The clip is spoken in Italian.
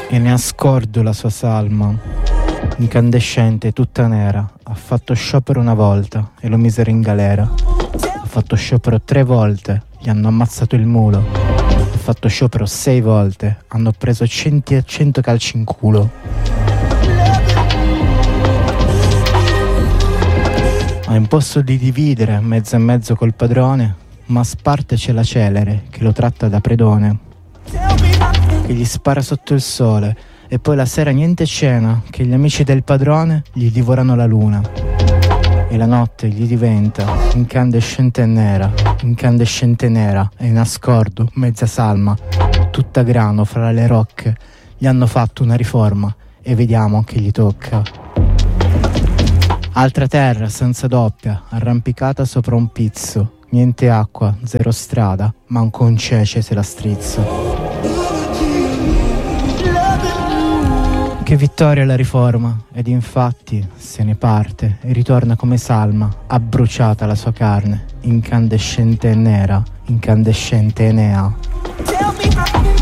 e ne ha scordo la sua salma, incandescente, tutta nera. Ha fatto sciopero una volta e lo misero in galera. Ha fatto sciopero 3 volte, gli hanno ammazzato il mulo. Ha fatto sciopero 6 volte, hanno preso 100 calci in culo. Ha imposto di dividere mezzo e mezzo col padrone, ma a sparte c'è la celere che lo tratta da predone, che gli spara sotto il sole, e poi la sera niente cena, che gli amici del padrone gli divorano la luna, e la notte gli diventa incandescente nera, e nascordo mezza salma, tutta grano fra le rocche. Gli hanno fatto una riforma e vediamo che gli tocca. Altra terra senza doppia, arrampicata sopra un pizzo, niente acqua, zero strada, manco un cece se la strizzo. Che vittoria la riforma, ed infatti se ne parte e ritorna come salma, abbruciata la sua carne, incandescente e nera, incandescente Enea.